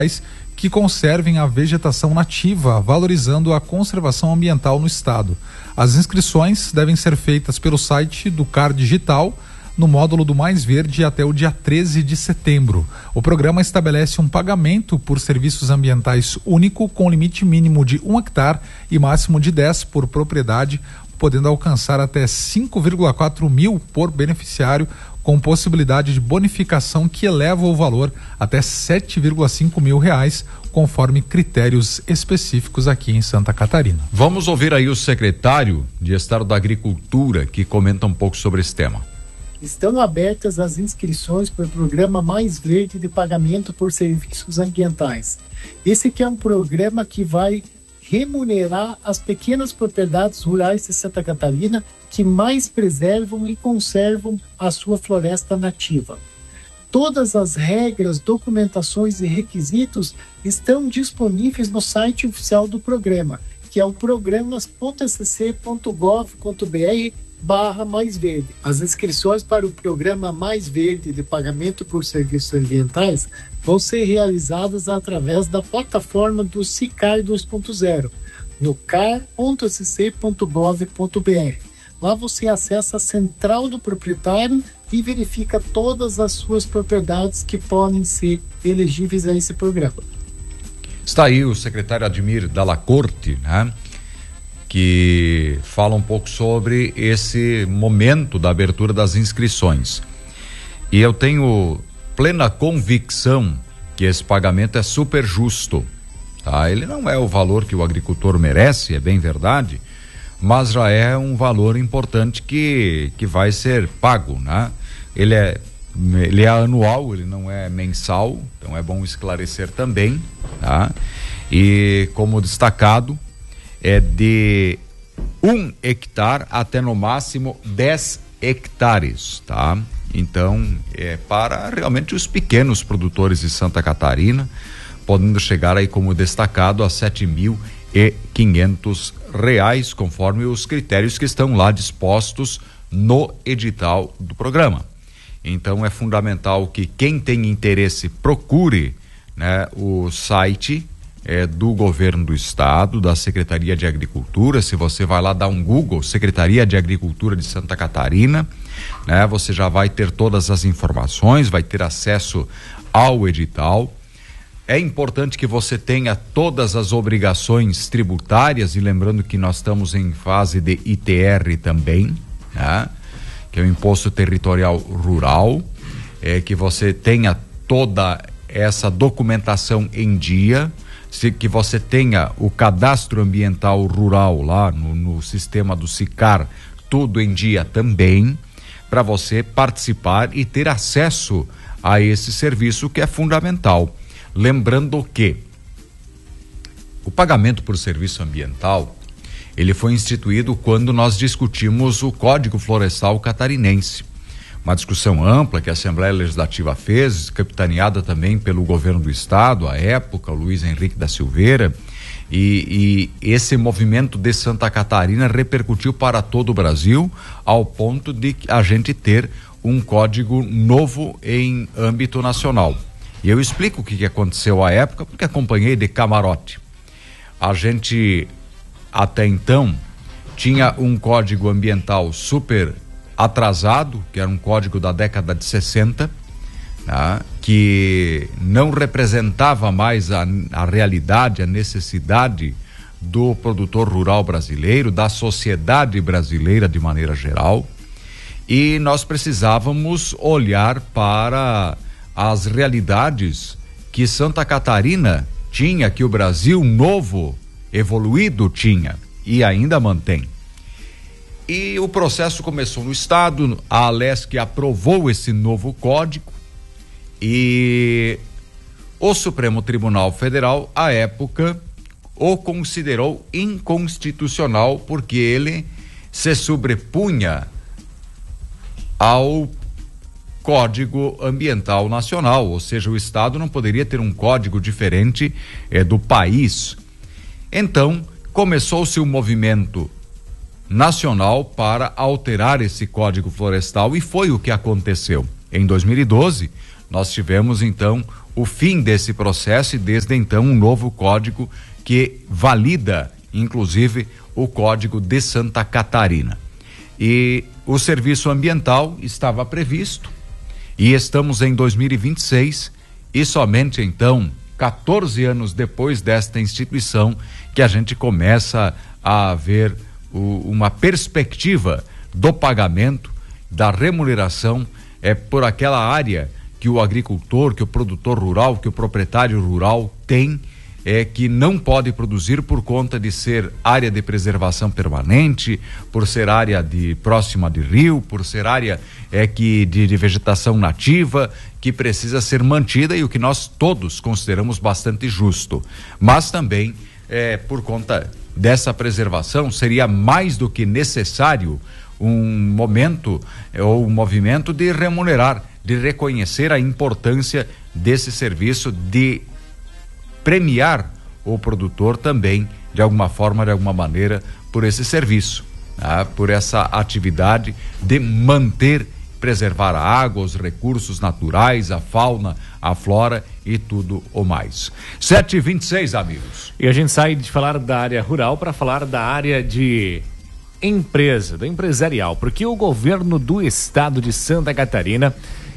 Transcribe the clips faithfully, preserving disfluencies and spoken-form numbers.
que conservem a vegetação nativa, valorizando a conservação ambiental no estado. As inscrições devem ser feitas pelo site do C A R Digital, no módulo do Mais Verde, até o dia treze de setembro. O programa estabelece um pagamento por serviços ambientais único, com limite mínimo de um hectare e máximo de dez por propriedade, podendo alcançar até cinco vírgula quatro mil por beneficiário, com possibilidade de bonificação que eleva o valor até sete vírgula cinco mil reais, conforme critérios específicos aqui em Santa Catarina. Vamos ouvir aí o secretário de Estado da Agricultura, que comenta um pouco sobre esse tema. Estão abertas as inscrições para o programa Mais Verde de pagamento por serviços ambientais. Esse aqui é um programa que vai remunerar as pequenas propriedades rurais de Santa Catarina que mais preservam e conservam a sua floresta nativa. Todas as regras, documentações e requisitos estão disponíveis no site oficial do programa, que é o programas ponto s c ponto gov ponto b r barra Mais Verde. As inscrições para o programa Mais Verde de pagamento por serviços ambientais vão ser realizadas através da plataforma do SICAR dois ponto zero, no car ponto s c ponto gov ponto b r. Lá você acessa a central do proprietário e verifica todas as suas propriedades que podem ser elegíveis a esse programa. Está aí o secretário Admir Dalla Corte, né? Que fala um pouco sobre esse momento da abertura das inscrições. E eu tenho plena convicção que esse pagamento é super justo, tá? Ele não é o valor que o agricultor merece, é bem verdade, mas já é um valor importante que, que vai ser pago, né? Ele é, ele é anual, ele não é mensal, então é bom esclarecer também, tá? E como destacado, é de um hectare até no máximo dez hectares, tá? Então, é para realmente os pequenos produtores de Santa Catarina, podendo chegar aí como destacado a sete mil e quinhentos reais, conforme os critérios que estão lá dispostos no edital do programa. Então, é fundamental que quem tem interesse procure, né, o site É, do governo do estado, da Secretaria de Agricultura. Se você vai lá dar um Google, Secretaria de Agricultura de Santa Catarina, né, você já vai ter todas as informações, vai ter acesso ao edital. É importante que você tenha todas as obrigações tributárias, e lembrando que nós estamos em fase de I T R também, né, que é o Imposto Territorial Rural, é, que você tenha toda essa documentação em dia, se, que você tenha o cadastro ambiental rural lá no, no sistema do SICAR, tudo em dia também, para você participar e ter acesso a esse serviço que é fundamental. Lembrando que o pagamento por serviço ambiental, ele foi instituído quando nós discutimos o Código Florestal Catarinense. Uma discussão ampla que a Assembleia Legislativa fez, capitaneada também pelo governo do estado, à época, o Luiz Henrique da Silveira, e, e esse movimento de Santa Catarina repercutiu para todo o Brasil, ao ponto de a gente ter um código novo em âmbito nacional. E eu explico o que, que aconteceu à época, porque acompanhei de camarote. A gente, até então, tinha um código ambiental super atrasado, que era um código da década de sessenta, né, que não representava mais a, a realidade, a necessidade do produtor rural brasileiro, da sociedade brasileira de maneira geral, e nós precisávamos olhar para as realidades que Santa Catarina tinha, que o Brasil novo, evoluído tinha e ainda mantém. E o processo começou no estado, a Alesc aprovou esse novo código e o Supremo Tribunal Federal, à época, o considerou inconstitucional porque ele se sobrepunha ao Código Ambiental Nacional, ou seja, o estado não poderia ter um código diferente eh, do país. Então, começou-se um movimento nacional para alterar esse Código Florestal, e foi o que aconteceu. Em dois mil e doze, nós tivemos então o fim desse processo e desde então um novo código que valida, inclusive, o Código de Santa Catarina. E o serviço ambiental estava previsto e estamos em dois mil e vinte e seis e somente então, quatorze anos depois desta instituição, que a gente começa a ver o, uma perspectiva do pagamento, da remuneração é por aquela área que o agricultor, que o produtor rural, que o proprietário rural tem, é que não pode produzir por conta de ser área de preservação permanente, por ser área de próxima de rio, por ser área é que de, de vegetação nativa, que precisa ser mantida e o que nós todos consideramos bastante justo. Mas também é, por conta dessa preservação seria mais do que necessário um momento ou um movimento de remunerar, de reconhecer a importância desse serviço, de premiar o produtor também, de alguma forma, de alguma maneira, por esse serviço, tá? Por essa atividade de manter, preservar a água, os recursos naturais, a fauna, a flora e tudo o mais. sete e vinte e seis, amigos. E a gente sai de falar da área rural para falar da área de empresa, do empresarial, porque o governo do estado de Santa Catarina,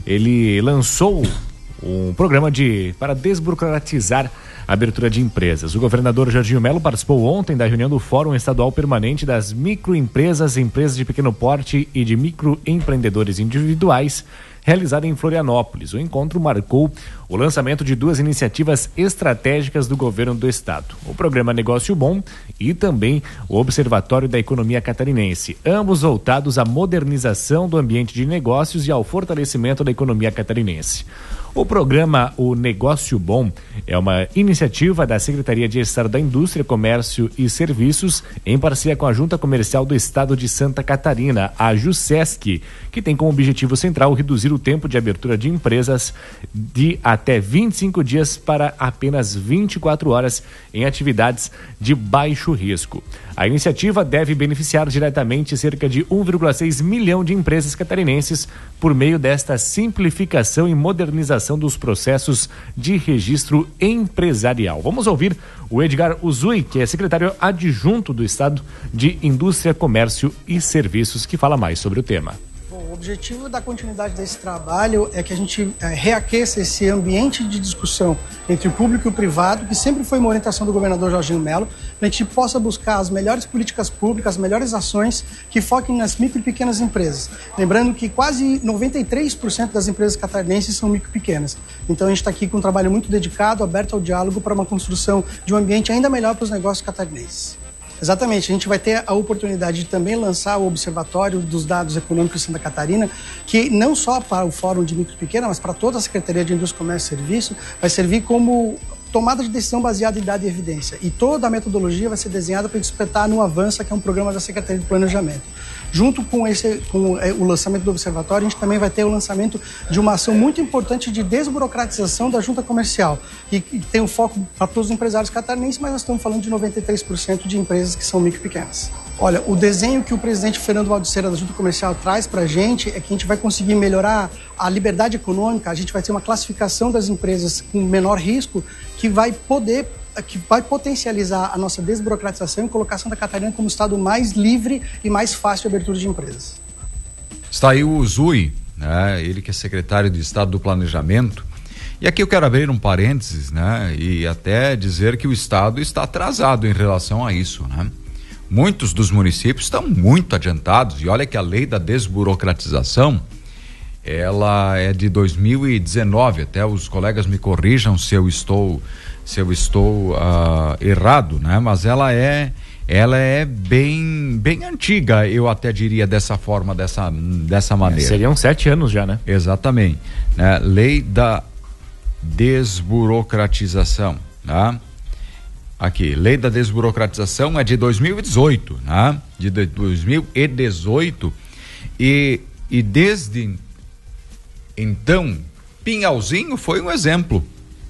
ele lançou um programa de, para desburocratizar a abertura de empresas. O governador Jorginho Melo participou ontem da reunião do Fórum Estadual Permanente das Microempresas, Empresas de Pequeno Porte e de Microempreendedores Individuais, realizada em Florianópolis. O encontro marcou o lançamento de duas iniciativas estratégicas do governo do estado: o Programa Negócio Bom e também o Observatório da Economia Catarinense, ambos voltados à modernização do ambiente de negócios e ao fortalecimento da economia catarinense. O programa O Negócio Bom é uma iniciativa da Secretaria de Estado da Indústria, Comércio e Serviços, em parceria com a Junta Comercial do Estado de Santa Catarina, a JUSESC, que tem como objetivo central reduzir o tempo de abertura de empresas de até vinte e cinco dias para apenas vinte e quatro horas em atividades de baixo risco. A iniciativa deve beneficiar diretamente cerca de um vírgula seis milhão de empresas catarinenses por meio desta simplificação e modernização dos processos de registro empresarial. Vamos ouvir o Edgar Uzui, que é secretário adjunto do Estado de Indústria, Comércio e Serviços, que fala mais sobre o tema. O objetivo da continuidade desse trabalho é que a gente é, reaqueça esse ambiente de discussão entre o público e o privado, que sempre foi uma orientação do governador Jorginho Melo, para a gente possa buscar as melhores políticas públicas, as melhores ações que foquem nas micro e pequenas empresas. Lembrando que quase noventa e três por cento das empresas catarinenses são micro e pequenas. Então a gente está aqui com um trabalho muito dedicado, aberto ao diálogo, para uma construção de um ambiente ainda melhor para os negócios catarinenses. Exatamente, a gente vai ter a oportunidade de também lançar o Observatório dos Dados Econômicos de Santa Catarina, que não só para o Fórum de Micro e Pequena, mas para toda a Secretaria de Indústria, Comércio e Serviço, vai servir como tomada de decisão baseada em dado e evidência. E toda a metodologia vai ser desenhada para despertar no Avança, que é um programa da Secretaria de Planejamento. Junto com, esse, com o lançamento do Observatório, a gente também vai ter o lançamento de uma ação muito importante de desburocratização da junta comercial, que, que tem um foco para todos os empresários catarinenses, mas nós estamos falando de noventa e três por cento de empresas que são micro e pequenas. Olha, o desenho que o presidente Fernando Valdiceira da junta comercial traz para a gente é que a gente vai conseguir melhorar a liberdade econômica, a gente vai ter uma classificação das empresas com menor risco que vai poder que vai potencializar a nossa desburocratização e colocar Santa Catarina como o estado mais livre e mais fácil de abertura de empresas. Está aí o Zui, né? Ele que é secretário de Estado do Planejamento. E aqui eu quero abrir um parênteses, né? E até dizer que o estado está atrasado em relação a isso, né? Muitos dos municípios estão muito adiantados, e olha que a lei da desburocratização, ela é de dois mil e dezenove, até os colegas me corrijam se eu estou se eu estou uh, errado, né? Mas ela é ela é bem bem antiga, eu até diria dessa forma, dessa dessa maneira. É, seriam sete anos já, né? Exatamente, né? Lei da desburocratização, né? Aqui, lei da desburocratização é de dois mil e dezoito, né? De dois mil e dezoito, e e desde então Pinhalzinho foi um exemplo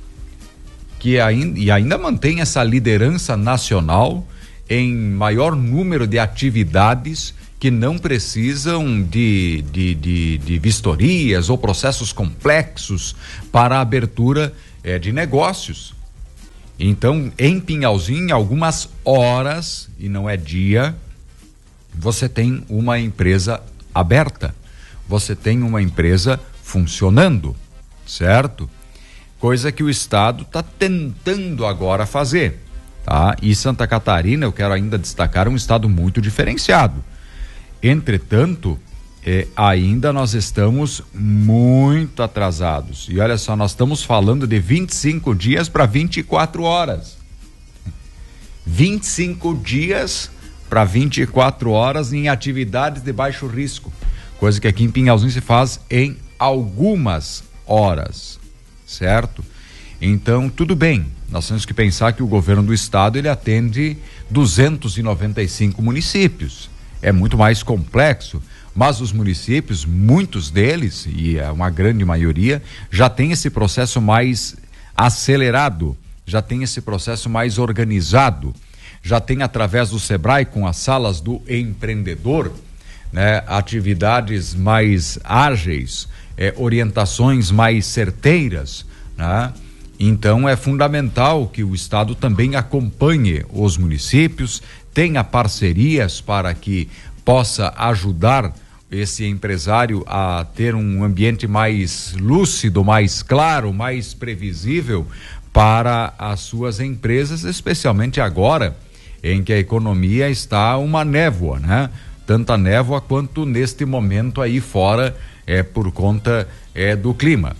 que ainda, e ainda mantém essa liderança nacional em maior número de atividades que não precisam de, de, de, de vistorias ou processos complexos para a abertura é, de negócios. Então, em Pinhalzinho, em algumas horas, e não é dia, você tem uma empresa aberta, você tem uma empresa funcionando, certo? Coisa que o Estado está tentando agora fazer, tá? E Santa Catarina, eu quero ainda destacar, é um estado muito diferenciado. Entretanto, eh, ainda nós estamos muito atrasados. E olha só, nós estamos falando de vinte e cinco dias para vinte e quatro horas. vinte e cinco dias para vinte e quatro horas em atividades de baixo risco. Coisa que aqui em Pinhalzinho se faz em algumas horas, certo? Então, tudo bem, nós temos que pensar que o governo do estado, ele atende duzentos e noventa e cinco municípios, é muito mais complexo, mas os municípios, muitos deles, e é uma grande maioria, já tem esse processo mais acelerado, já tem esse processo mais organizado, já tem através do Sebrae, com as salas do empreendedor, né, atividades mais ágeis, é, orientações mais certeiras, né? Então é fundamental que o estado também acompanhe os municípios, tenha parcerias para que possa ajudar esse empresário a ter um ambiente mais lúcido, mais claro, mais previsível para as suas empresas, especialmente agora em que a economia está uma névoa, né? Tanta névoa quanto neste momento aí fora, é por conta é, do clima.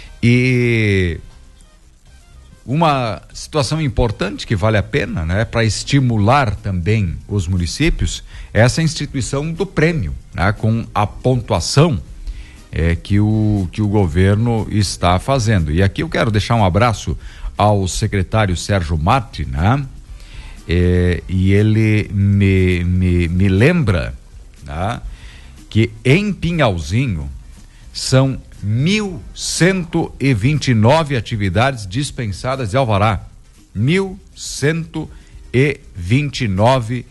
E uma situação importante que vale a pena, né, para estimular também os municípios, é essa instituição do prêmio, né, com a pontuação é, que, o, que o governo está fazendo. E aqui eu quero deixar um abraço ao secretário Sérgio Matti, né, é, e ele me, me, me lembra, né, que em Pinhalzinho são mil cento e vinte e nove atividades dispensadas de alvará. Mil cento e vinte e nove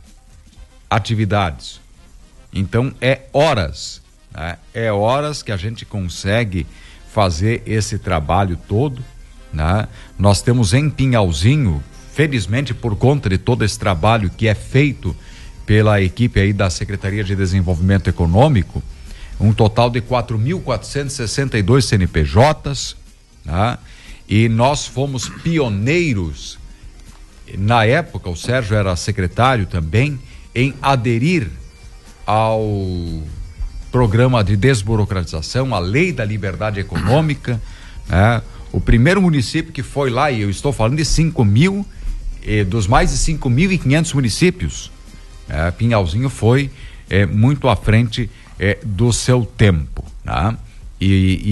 atividades. Então é horas, né? É horas que a gente consegue fazer esse trabalho todo, né? Nós temos em Pinhalzinho, felizmente por conta de todo esse trabalho que é feito pela equipe aí da Secretaria de Desenvolvimento Econômico, um total de quatro mil quatrocentos e sessenta e dois C N P Js, né? E nós fomos pioneiros, na época o Sérgio era secretário também, em aderir ao programa de desburocratização, a lei da liberdade econômica, né? O primeiro município que foi lá, e eu estou falando de cinco mil, eh, dos mais de cinco mil e quinhentos municípios, né? Pinhalzinho foi eh, muito à frente É, do seu tempo, né? E,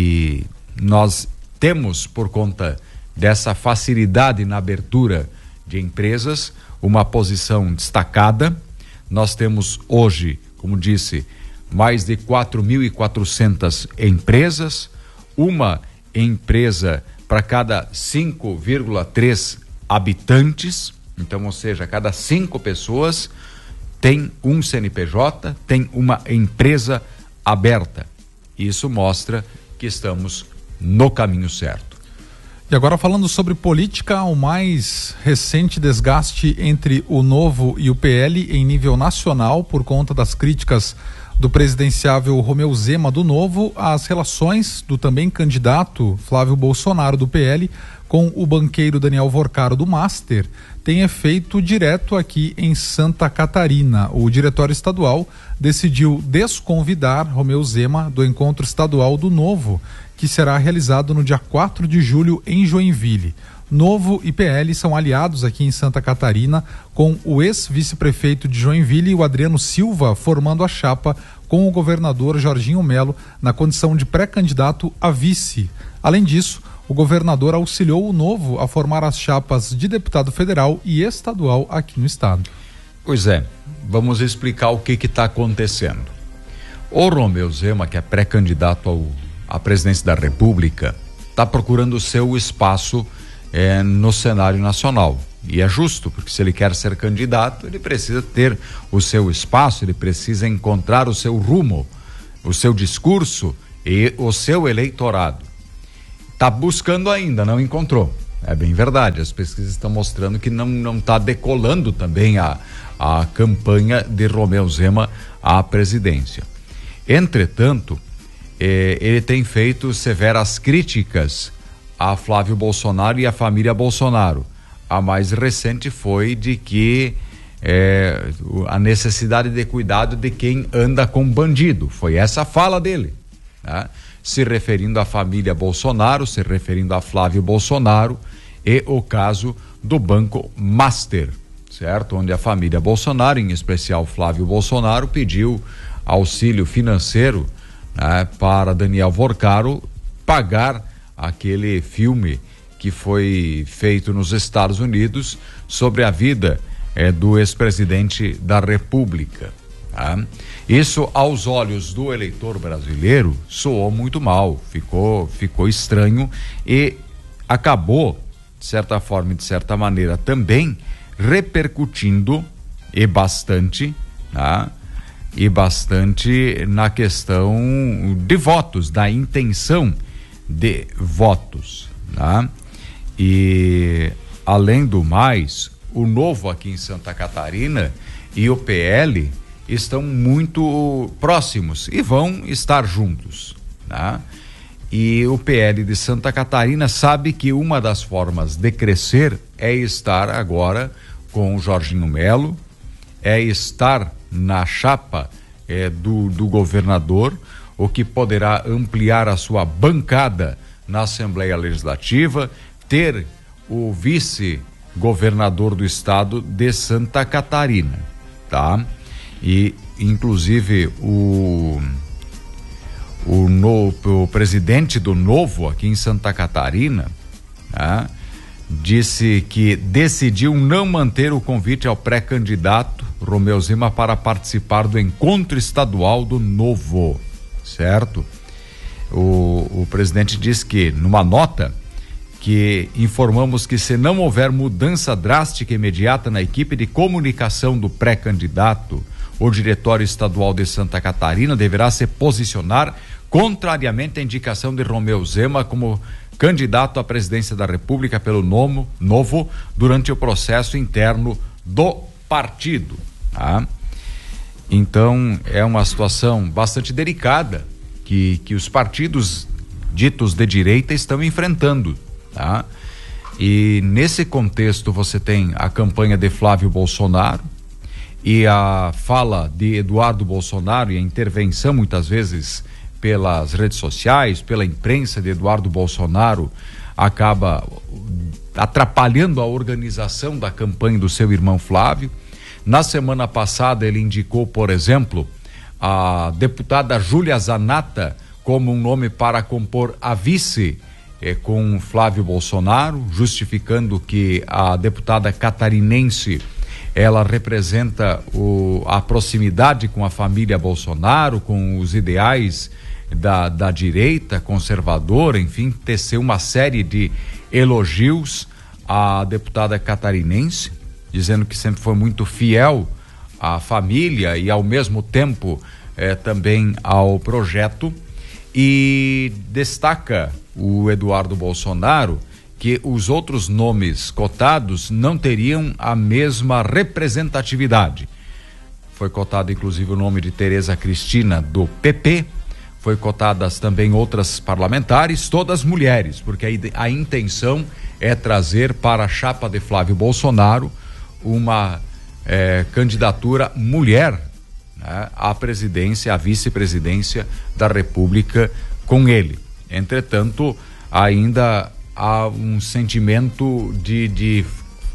e nós temos, por conta dessa facilidade na abertura de empresas, uma posição destacada. Nós temos hoje, como disse, mais de quatro mil e quatrocentas empresas, uma empresa para cada cinco vírgula três habitantes, então, ou seja, cada cinco pessoas tem um C N P J, tem uma empresa aberta. Isso mostra que estamos no caminho certo. E agora, falando sobre política, o mais recente desgaste entre o Novo e o P L em nível nacional, por conta das críticas do presidenciável Romeu Zema do Novo às relações do também candidato Flávio Bolsonaro do P L com o banqueiro Daniel Vorcaro do Master, tem efeito direto aqui em Santa Catarina. O diretório estadual decidiu desconvidar Romeu Zema do encontro estadual do Novo, que será realizado no dia quatro de julho em Joinville. Novo e P L são aliados aqui em Santa Catarina, com o ex-vice-prefeito de Joinville, o Adriano Silva, formando a chapa com o governador Jorginho Melo na condição de pré-candidato a vice. Além disso, o governador auxiliou o Novo a formar as chapas de deputado federal e estadual aqui no estado. Pois é, vamos explicar o que que está acontecendo. O Romeu Zema, que é pré-candidato ao, à presidência da República, está procurando o seu espaço é, no cenário nacional. E é justo, porque se ele quer ser candidato, ele precisa ter o seu espaço, ele precisa encontrar o seu rumo, o seu discurso e o seu eleitorado. está buscando ainda, não encontrou. É bem verdade, as pesquisas estão mostrando que não não está decolando também a, a campanha de Romeu Zema à presidência. Entretanto, eh, ele tem feito severas críticas a Flávio Bolsonaro e a família Bolsonaro. A mais recente foi de que eh, a necessidade de cuidado de quem anda com bandido. Foi essa a fala dele, né? Se referindo à família Bolsonaro, se referindo a Flávio Bolsonaro e o caso do Banco Master, certo? Onde a família Bolsonaro, em especial Flávio Bolsonaro, pediu auxílio financeiro, né, para Daniel Vorcaro pagar aquele filme que foi feito nos Estados Unidos sobre a vida eh, do ex-presidente da República. Tá? Isso, aos olhos do eleitor brasileiro, soou muito mal, ficou, ficou estranho e acabou, de certa forma e de certa maneira, também repercutindo e bastante, tá? E bastante na questão de votos, da intenção de votos, tá? E além do mais, o Novo aqui em Santa Catarina e o P L estão muito próximos e vão estar juntos, tá? E o P L de Santa Catarina sabe que uma das formas de crescer é estar agora com o Jorginho Melo, é estar na chapa é, do, do governador, o que poderá ampliar a sua bancada na Assembleia Legislativa, ter o vice-governador do estado de Santa Catarina, tá? E inclusive o o, no, o presidente do Novo aqui em Santa Catarina, tá, disse que decidiu não manter o convite ao pré-candidato Romeu Zema para participar do encontro estadual do Novo, certo? O, o presidente diz que, numa nota, que informamos que se não houver mudança drástica e imediata na equipe de comunicação do pré-candidato, o Diretório Estadual de Santa Catarina deverá se posicionar contrariamente à indicação de Romeu Zema como candidato à presidência da República pelo nomo, Novo durante o processo interno do partido. Tá? Então, é uma situação bastante delicada que, que os partidos ditos de direita estão enfrentando. Tá? E nesse contexto você tem a campanha de Flávio Bolsonaro e a fala de Eduardo Bolsonaro e a intervenção muitas vezes pelas redes sociais, pela imprensa de Eduardo Bolsonaro, acaba atrapalhando a organização da campanha do seu irmão Flávio. Na semana passada ele indicou, por exemplo, a deputada Júlia Zanata como um nome para compor a vice eh, com Flávio Bolsonaro, justificando que a deputada catarinense ela representa o, a proximidade com a família Bolsonaro, com os ideais da, da direita conservadora, enfim, teceu uma série de elogios à deputada catarinense, dizendo que sempre foi muito fiel à família e ao mesmo tempo eh, também ao projeto, e destaca o Eduardo Bolsonaro que os outros nomes cotados não teriam a mesma representatividade. Foi cotado inclusive o nome de Tereza Cristina do P P, foi cotadas também outras parlamentares, todas mulheres, porque a, a intenção é trazer para a chapa de Flávio Bolsonaro uma eh, candidatura mulher, né, à presidência, à vice-presidência da República com ele. Entretanto, ainda há um sentimento de, de,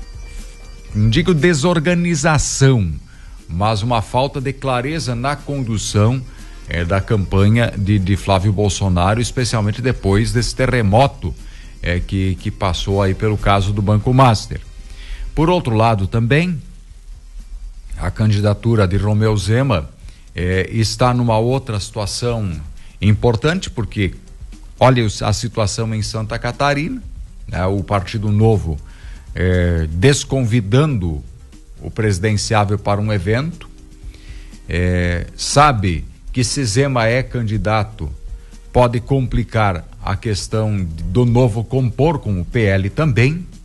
não digo desorganização, mas uma falta de clareza na condução eh, da campanha de, de Flávio Bolsonaro, especialmente depois desse terremoto eh, que, que passou aí pelo caso do Banco Master. Por outro lado também, a candidatura de Romeu Zema eh, está numa outra situação importante, porque olha a situação em Santa Catarina, né? O Partido Novo eh, desconvidando o presidenciável para um evento, eh, sabe que se Zema é candidato pode complicar a questão do novo compor com o P L também,